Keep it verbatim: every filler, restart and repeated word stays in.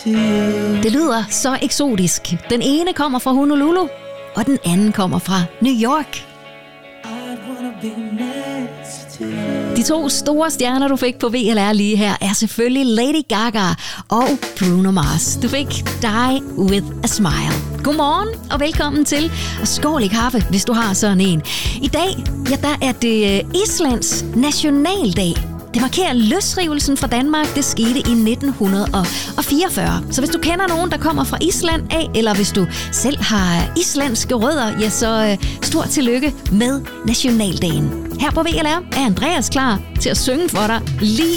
Det lyder så eksotisk. Den ene kommer fra Honolulu, og den anden kommer fra New York. De to store stjerner, du fik på V L R lige her, er selvfølgelig Lady Gaga og Bruno Mars. Du fik Die With A Smile. Godmorgen og velkommen til. Og skål i kaffe, hvis du har sådan en. I dag, ja, der er det Islands nationaldag. Det markerer løsrivelsen fra Danmark. Det skete i nitten fireogfyrre. Så hvis du kender nogen, der kommer fra Island af, eller hvis du selv har islandske rødder, ja, så stort tillykke med nationaldagen. Her på V L R er Andreas klar til at synge for dig lige